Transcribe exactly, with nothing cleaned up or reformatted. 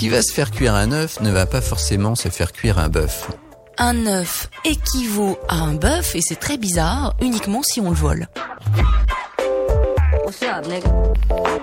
qui va se faire cuire un œuf ne va pas forcément se faire cuire un bœuf. Un œuf équivaut à un bœuf et c'est très bizarre, uniquement si on le vole. What's up, nigga?